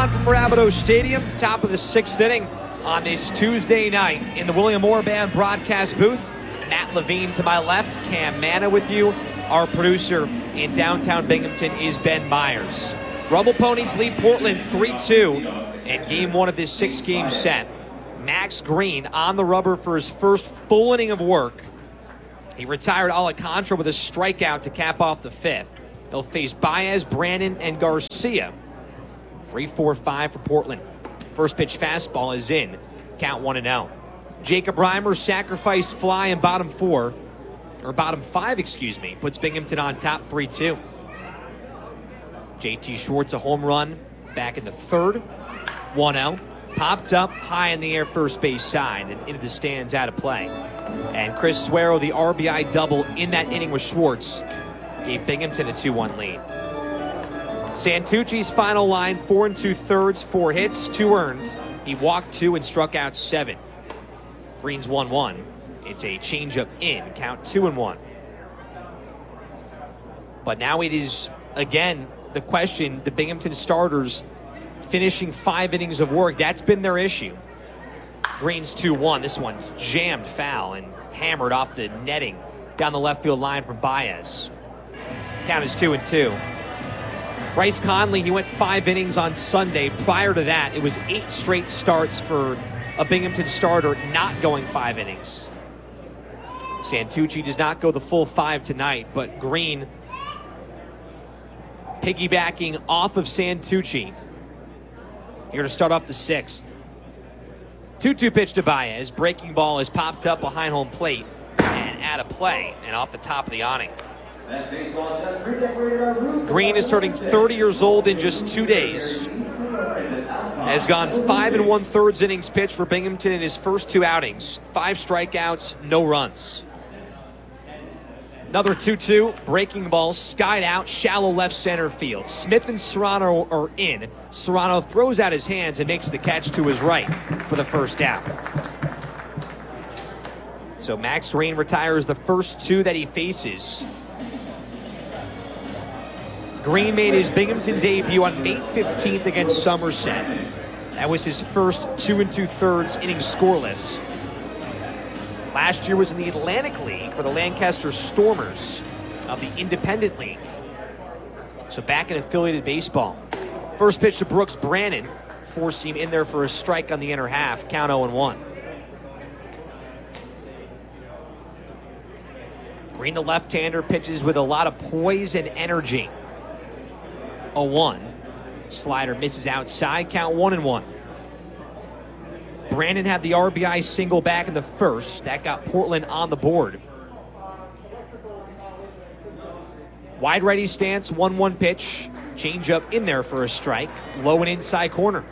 on from Rapido Stadium, top of the 6th inning on this Tuesday night in the William Moore Band broadcast booth. Matt Levine to my left, Cam Manna with you. Our producer in downtown Binghamton is Ben Myers. Rumble Ponies lead Portland 3-2 in game one of this 6-game set. Max Green on the rubber for his first full inning of work. He retired Alcantara with a strikeout to cap off the 5th. He'll face Baez, Brandon, and Garcia. 3-4-5 for Portland. First pitch fastball is in. Count 1-0. Jacob Reimer's sacrifice fly in bottom 5, puts Binghamton on top 3-2. JT Schwartz a home run back in the 3rd. 1-0. Popped up high in the air first base side and into the stands out of play. And Chris Suero, the RBI double in that inning with Schwartz, gave Binghamton a 2-1 lead. Santucci's final line, 4 2/3, 4 hits, 2 earned. He walked 2 and struck out 7. Green's 1-1. It's a changeup in, count 2-1. But now it is, again, the question, the Binghamton starters finishing 5 innings of work. That's been their issue. Green's 2-1. This one's jammed foul and hammered off the netting down the left field line from Baez. Count is 2-2. Bryce Conley, he went 5 innings on Sunday. Prior to that, it was 8 straight starts for a Binghamton starter not going 5 innings. Santucci does not go the full 5 tonight, but Green piggybacking off of Santucci here to start off the 6th. 2-2 pitch to Baez. Breaking ball is popped up behind home plate and out of play and off the top of the awning. Green is turning 30 years old in just 2 days. Has gone 5 1/3 innings pitched for Binghamton in his first 2 outings. 5 strikeouts, no runs. Another 2-2, breaking ball, skied out, shallow left center field. Smith and Serrano are in. Serrano throws out his hands and makes the catch to his right for the first out. So Max Green retires the first 2 that he faces. Green made his Binghamton debut on May 15th against Somerset. That was his first 2 2/3 inning scoreless. Last year was in the Atlantic League for the Lancaster Stormers of the Independent League. So back in affiliated baseball. First pitch to Brooks Brannon. 4-seam in there for a strike on the inner half. Count 0-1. Green, the left-hander, pitches with a lot of poise and energy. 0-1. Slider misses outside. Count 1-1. Brandon had the RBI single back in the 1st. That got Portland on the board. Wide righty stance, 1-1 pitch. Change up in there for a strike. Low and inside corner.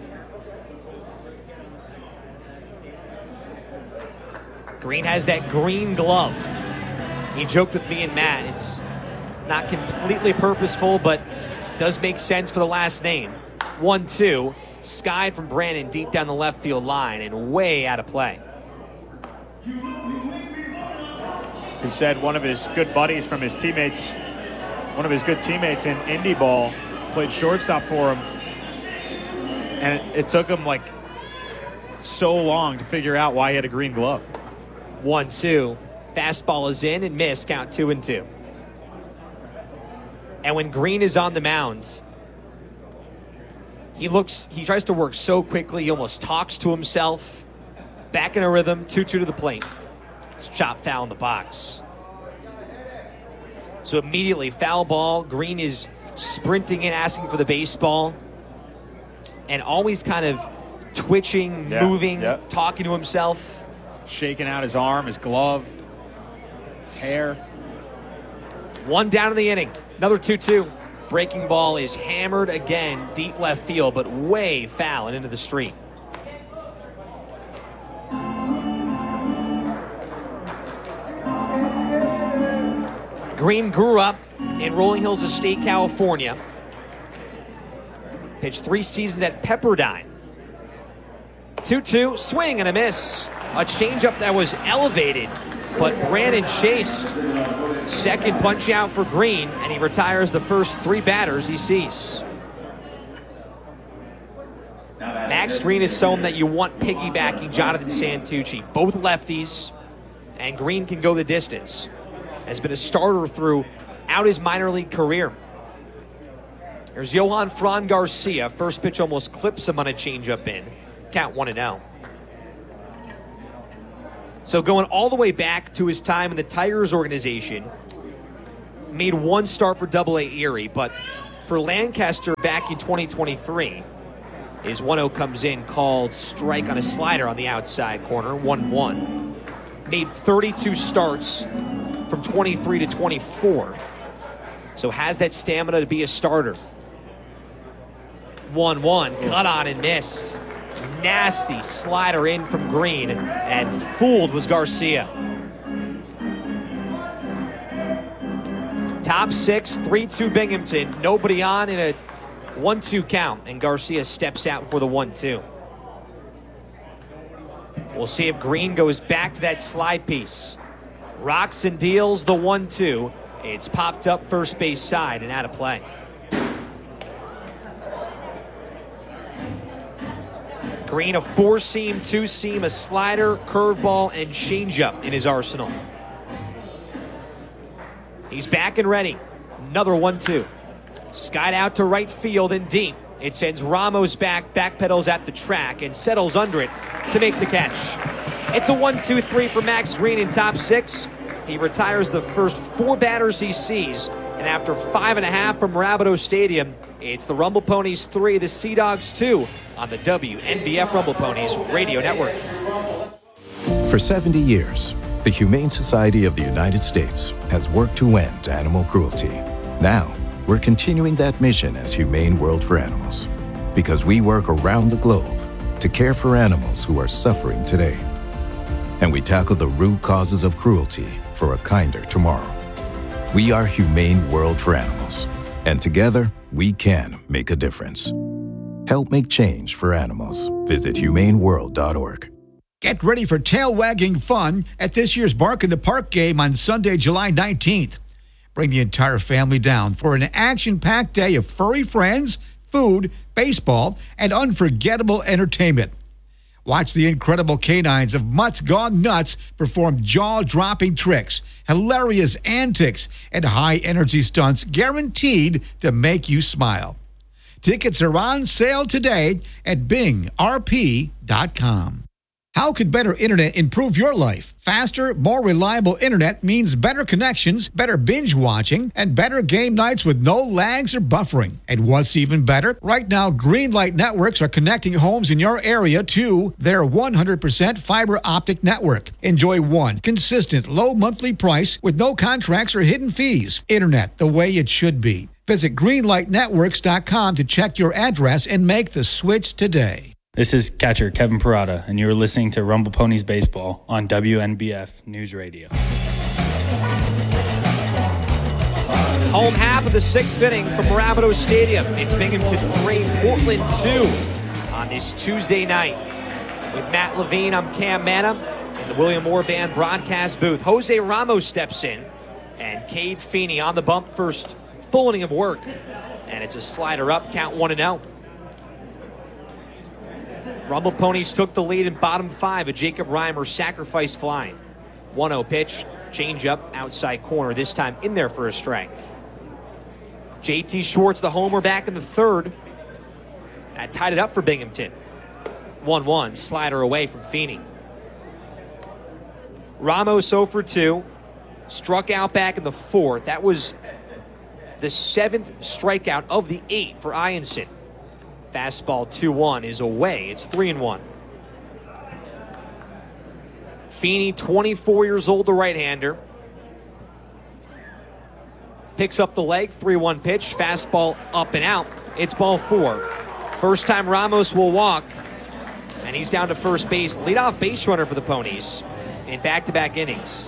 Green has that green glove. He joked with me and Matt. It's not completely purposeful, but does make sense for the last name. 1-2. Skied from Brandon deep down the left field line and way out of play. He said one of his good buddies from his teammates, one of his good teammates in indie ball, played shortstop for him. And it took him like so long to figure out why he had a green glove. 1-2. Fastball is in and missed. Count 2-2. And when Green is on the mound, he tries to work so quickly, he almost talks to himself. Back in a rhythm, 2-2 to the plate. It's chopped foul in the box. So immediately, foul ball. Green is sprinting in, asking for the baseball. And always kind of twitching, moving, talking to himself. Shaking out his arm, his glove, his hair. 1 down in the inning. Another 2-2. Breaking ball is hammered again, deep left field, but way foul and into the street. Green grew up in Rolling Hills Estate, California. Pitched 3 seasons at Pepperdine. 2-2, swing and a miss. A changeup that was elevated, but Brandon chased. Second punch out for Green, and he retires the first 3 batters he sees. Max Green is someone that you want piggybacking Jonathan Santucci. Both lefties, and Green can go the distance. Has been a starter throughout his minor league career. There's Johan Fran Garcia. First pitch almost clips him on a changeup in. Count 1-0. So going all the way back to his time in the Tigers organization, made one start for Double-A Erie, but for Lancaster back in 2023, his 1-0 comes in, called strike on a slider on the outside corner, 1-1. Made 32 starts from 23 to 24, so has that stamina to be a starter. 1-1, cut on and missed. Nasty slider in from Green, and fooled was Garcia. Top 6, 3-2 Binghamton. Nobody on in a 1-2 count, and Garcia steps out for the 1-2. We'll see if Green goes back to that slide piece. Rocks and deals the 1-2. It's popped up first base side and out of play. Green, a 4-seam, 2-seam, a slider, curveball, and changeup in his arsenal. He's back and ready. Another 1-2. Skied out to right field and deep. It sends Ramos backpedals at the track, and settles under it to make the catch. It's a 1-2-3 for Max Green in top 6. He retires the first 4 batters he sees, and after 5.5 from Rabideau Stadium, it's the Rumble Ponies 3, the Sea Dogs 2 on the WNBF Rumble Ponies Radio Network. For 70 years, the Humane Society of the United States has worked to end animal cruelty. Now, we're continuing that mission as Humane World for Animals, because we work around the globe to care for animals who are suffering today. And we tackle the root causes of cruelty for a kinder tomorrow. We are Humane World for Animals, and together we can make a difference. Help make change for animals. Visit humaneworld.org. Get ready for tail-wagging fun at this year's Bark in the Park game on Sunday, July 19th. Bring the entire family down for an action-packed day of furry friends, food, baseball, and unforgettable entertainment. Watch the incredible canines of Mutts Gone Nuts perform jaw-dropping tricks, hilarious antics, and high-energy stunts guaranteed to make you smile. Tickets are on sale today at bingrp.com. How could better internet improve your life? Faster, more reliable internet means better connections, better binge watching, and better game nights with no lags or buffering. And what's even better? Right now, Greenlight Networks are connecting homes in your area to their 100% fiber optic network. Enjoy one consistent, low monthly price with no contracts or hidden fees. Internet the way it should be. Visit greenlightnetworks.com to check your address and make the switch today. This is catcher Kevin Parada, and you're listening to Rumble Ponies Baseball on WNBF News Radio. Home half of the 6th inning from Rabideau Stadium. It's Binghamton 3, Portland 2 on this Tuesday night. With Matt Levine, I'm Cam Manna in the William Moore Band broadcast booth. Jose Ramos steps in, and Cade Feeney on the bump, first full inning of work. And it's a slider up, count 1-0. Rumble Ponies took the lead in bottom 5. A Jacob Reimer sacrifice fly. 1-0 pitch, change up, outside corner, this time in there for a strike. JT Schwartz, the homer, back in the 3rd. That tied it up for Binghamton. 1-1, slider away from Feeney. Ramos 0 for 2. Struck out back in the 4th. That was the 7th strikeout of the 8 for Ianson. Fastball 2-1 is away. It's 3-1. Feeney, 24 years old, the right-hander. Picks up the leg, 3-1 pitch. Fastball up and out. It's ball 4. First time Ramos will walk, and he's down to first base. Leadoff base runner for the Ponies in back-to-back innings.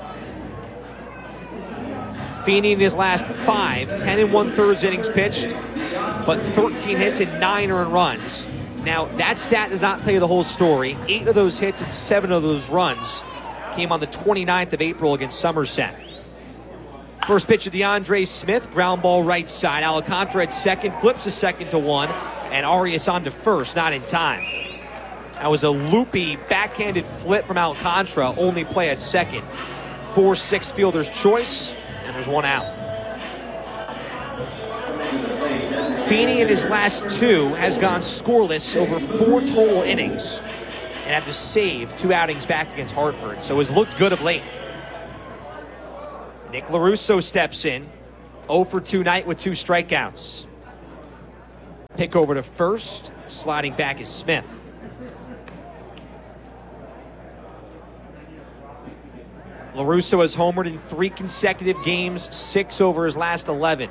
Feeney in his last 5, 10 1/3 innings pitched, but 13 hits and 9 earned runs. Now, that stat does not tell you the whole story. 8 of those hits and 7 of those runs came on the 29th of April against Somerset. First pitch of DeAndre Smith, ground ball right side. Alcantara at second, flips a second to 1, and Arias on to first, not in time. That was a loopy backhanded flip from Alcantara, only play at second. 4-6 fielder's choice, and there's one out. Feeney in his last two has gone scoreless over 4 total innings and had to save 2 outings back against Hartford, so has looked good of late. Nick LaRusso steps in, 0 for 2 night with 2 strikeouts. Pick over to first, sliding back is Smith. LaRusso has homered in 3 consecutive games, 6 over his last 11.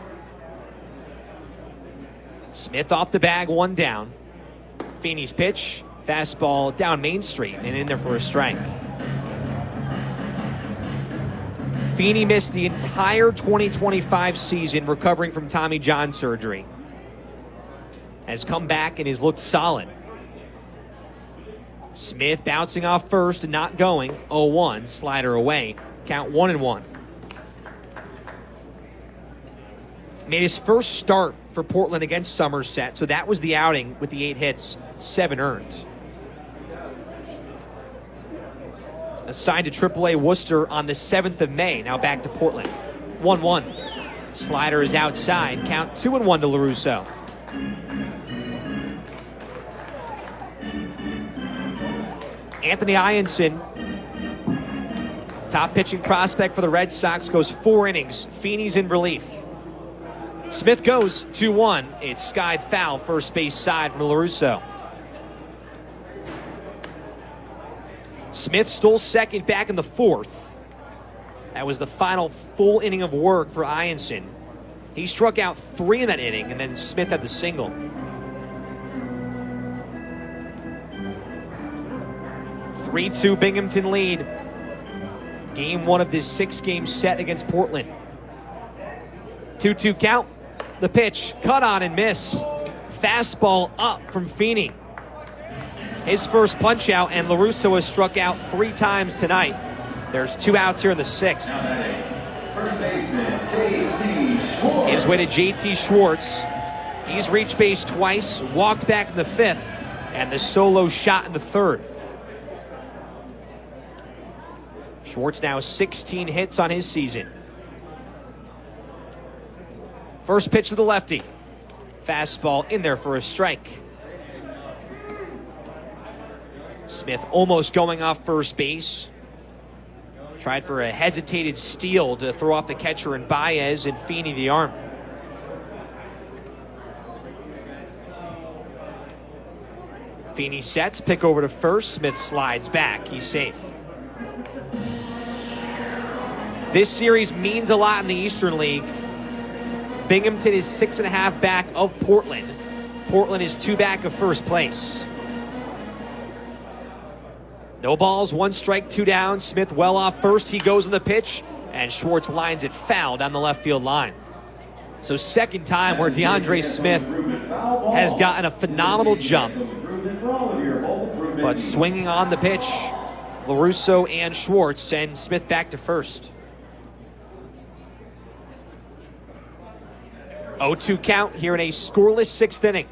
Smith off the bag, 1 down. Feeney's pitch, fastball down Main Street and in there for a strike. Feeney missed the entire 2025 season recovering from Tommy John surgery. Has come back and has looked solid. Smith bouncing off first and not going. 0-1, slider away. Count 1-1. Made his first start for Portland against Somerset, so that was the outing with the 8 hits, 7 earned. Assigned to AAA Worcester on the 7th of May, now back to Portland. 1-1. Slider is outside. Count 2-1 to LaRusso. Anthony Ianson, top pitching prospect for the Red Sox, goes 4 innings. Feeney's in relief. Smith goes 2-1. It's skied foul, first base side from LaRusso. Smith stole second back in the 4th. That was the final full inning of work for Ianson. He struck out 3 in that inning, and then Smith had the single. 3-2 Binghamton lead. Game 1 of this 6-game set against Portland. 2-2 count. The pitch, cut on and miss. Fastball up from Feeney. His first punch out, and LaRusso has struck out 3 times tonight. There's 2 outs here in the 6th. Gives way to JT Schwartz. He's reached base twice, walked back in the 5th, and the solo shot in the 3rd. Schwartz now 16 hits on his season. First pitch to the lefty. Fastball in there for a strike. Smith almost going off first base. Tried for a hesitated steal to throw off the catcher in Baez, and Feeney the arm. Feeney sets, pick over to first. Smith slides back. He's safe. This series means a lot in the Eastern League. Binghamton is 6.5 back of Portland. Portland is 2 back of first place. No balls, 1 strike, 2 down. Smith well off first. He goes on the pitch, and Schwartz lines it foul down the left field line. So 2nd time where DeAndre Smith has gotten a phenomenal jump. But swinging on the pitch, LaRusso and Schwartz send Smith back to first. 0-2 count here in a scoreless 6th inning.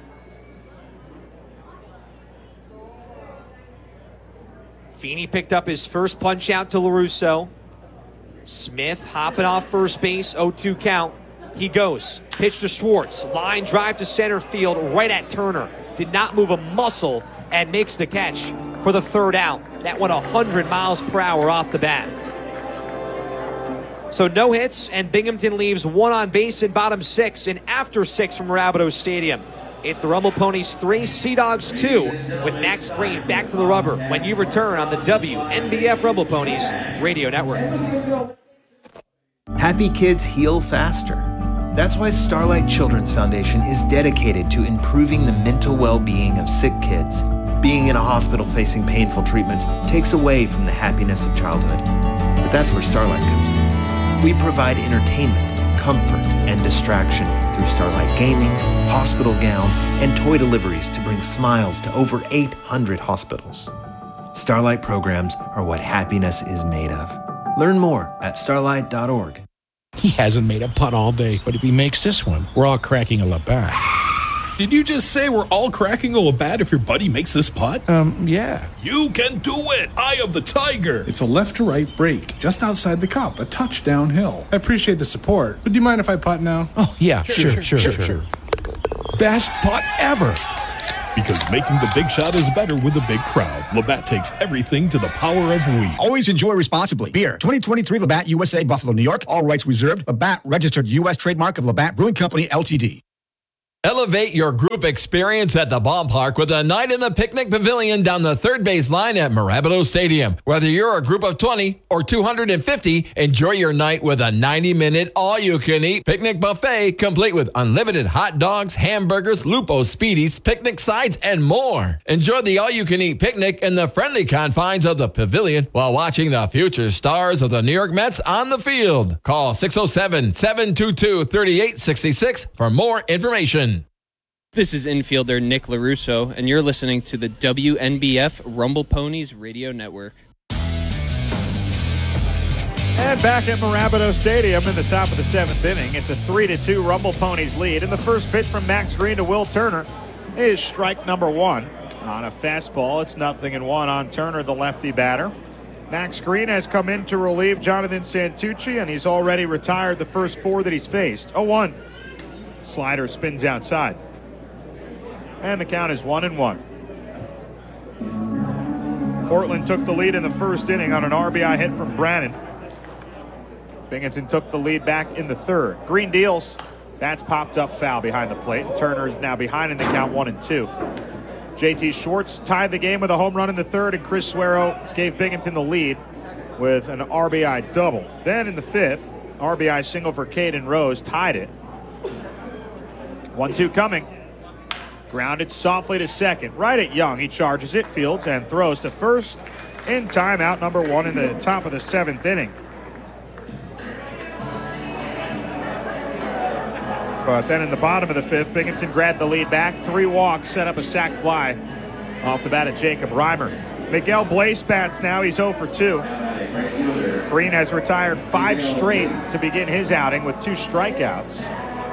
Feeney picked up his first punch out to LaRusso. Smith hopping off first base, 0-2 count. He goes, pitch to Schwartz, line drive to center field, right at Turner. Did not move a muscle and makes the catch for the 3rd out. That went 100 miles per hour off the bat. So no hits, and Binghamton leaves 1 on base in bottom 6 and after 6 from Rapido Stadium. It's the Rumble Ponies 3, Sea Dogs 2, with Max Green back to the rubber when you return on the WNBF Rumble Ponies Radio Network. Happy kids heal faster. That's why Starlight Children's Foundation is dedicated to improving the mental well-being of sick kids. Being in a hospital facing painful treatments takes away from the happiness of childhood. But that's where Starlight comes in. We provide entertainment, comfort, and distraction through Starlight Gaming, hospital gowns, and toy deliveries to bring smiles to over 800 hospitals. Starlight programs are what happiness is made of. Learn more at starlight.org. He hasn't made a putt all day, but if he makes this one, we're all cracking a Labatt. Did you just say we're all cracking a Labatt if your buddy makes this putt? Yeah. You can do it! Eye of the tiger! It's a left to right break, just outside the cup, a touch downhill. I appreciate the support, but do you mind if I putt now? Oh, yeah, sure. Best putt ever! Because making the big shot is better with a big crowd. Labatt takes everything to the power of we. Always enjoy responsibly. Beer, 2023 Labatt USA, Buffalo, New York. All rights reserved. Labatt, registered U.S. trademark of Labatt Brewing Company, Ltd. Elevate your group experience at the ballpark with a night in the picnic pavilion down the third base line at Marabito Stadium. Whether you're a group of 20 or 250, enjoy your night with a 90-minute all-you-can-eat picnic buffet complete with unlimited hot dogs, hamburgers, Lupo Speedies, picnic sides, and more. Enjoy the all-you-can-eat picnic in the friendly confines of the pavilion while watching the future stars of the New York Mets on the field. Call 607-722-3866 for more information. This is infielder Nick LaRusso, and you're listening to the WNBF Rumble Ponies Radio Network. And back at Marabito Stadium in the top of the 7th inning, it's a 3-2 Rumble Ponies lead. And the first pitch from Max Green to Will Turner is strike number 1. On a fastball, it's 0-1 on Turner, the lefty batter. Max Green has come in to relieve Jonathan Santucci, and he's already retired the first 4 that he's faced. 0-1. Slider spins outside. And the count is 1-1. Portland took the lead in the first inning on an RBI hit from Brannon. Binghamton took the lead back in the third. Green deals. That's popped up foul behind the plate. Turner is now behind in the count 1-2. JT Schwartz tied the game with a home run in the third, and Chris Suero gave Binghamton the lead with an RBI double. Then in the fifth, RBI single for Caden Rose tied it. 1-2 coming. Grounded softly to second. Right at Young. He charges it, fields, and throws to first in timeout number 1 in the top of the 7th inning. But then in the bottom of the 5th, Binghamton grabbed the lead back. 3 walks, set up a sac fly off the bat of Jacob Reimer. Miguel Blaze bats now. He's 0 for 2. Green has retired 5 straight to begin his outing with 2 strikeouts.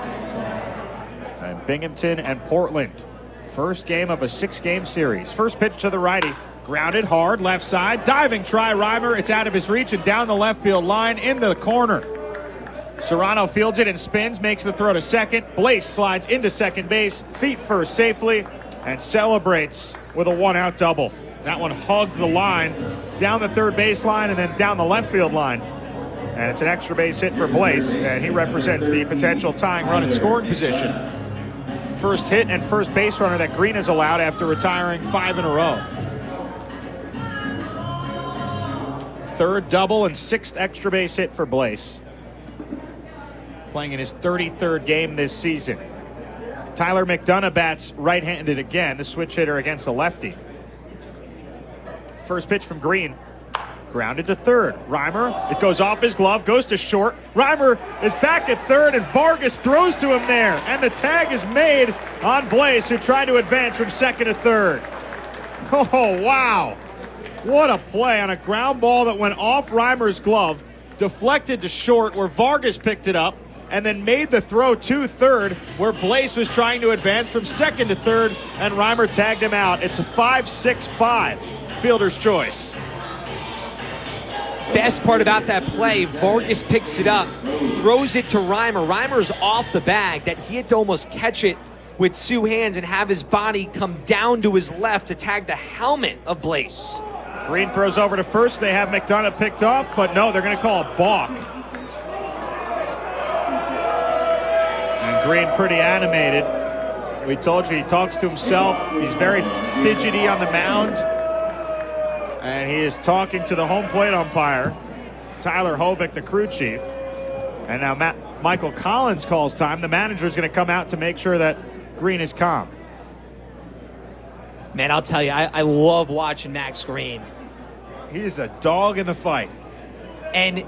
And Binghamton and Portland. First game of a 6-game series. First pitch to the righty. Grounded hard, left side. Diving try, Reimer. It's out of his reach and down the left field line in the corner. Serrano fields it and spins, makes the throw to second. Blaze slides into second base, feet first safely, and celebrates with a 1-out double. That one hugged the line, down the third base line, and then down the left field line. And it's an extra base hit for Blaze, and he represents the potential tying run in scoring position. First hit and first base runner that Green has allowed after retiring 5 in a row. Third double and 6th extra base hit for Blaze. Playing in his 33rd game this season. Tyler McDonough bats right-handed again, the switch hitter against the lefty. First pitch from Green. Grounded to third. Reimer, it goes off his glove, goes to short. Reimer is back at third, and Vargas throws to him there. And the tag is made on Blaze, who tried to advance from second to third. Oh, wow. What a play on a ground ball that went off Reimer's glove, deflected to short where Vargas picked it up, and then made the throw to third where Blaze was trying to advance from second to third, and Reimer tagged him out. It's a 5-6-5 fielder's choice. Best part about that play, Vargas picks it up, throws it to Reimer. Reimer's off the bag that he had to almost catch it with 2 hands and have his body come down to his left to tag the helmet of Blaze. Green throws over to first. They have McDonough picked off, but no, they're going to call a balk. And Green pretty animated. We told you he talks to himself. He's very fidgety on the mound. And he is talking to the home plate umpire, Tyler Hovick, the crew chief. And now Michael Collins calls time. The manager is going to come out to make sure that Green is calm. Man, I'll tell you, I love watching Max Green. He's a dog in the fight. And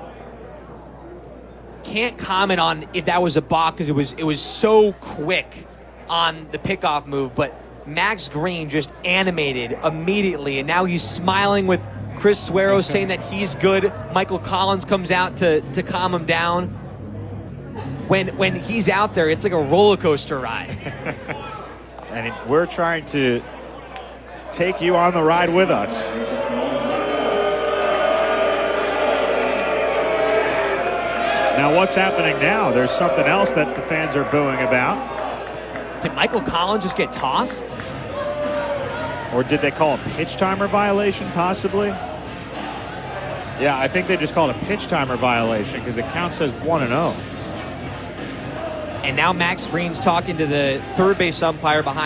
can't comment on if that was a balk because it was so quick on the pickoff move, but Max Green just animated immediately, and now he's smiling with Chris Suero saying that he's good. Michael Collins comes out to calm him down. When he's out there, it's like a roller coaster ride. And we're trying to take you on the ride with us. Now, what's happening now? There's something else that the fans are booing about. Did Michael Collins just get tossed? Or did they call a pitch timer violation, possibly? Yeah, I think they just called a pitch timer violation because the count says 1-0. And now Max Green's talking to the third base umpire behind